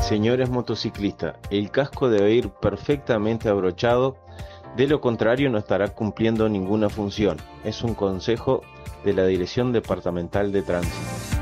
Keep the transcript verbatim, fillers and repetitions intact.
Señores motociclistas, el casco debe ir perfectamente abrochado, de lo contrario no estará cumpliendo ninguna función. Es un consejo de la Dirección Departamental de Tránsito.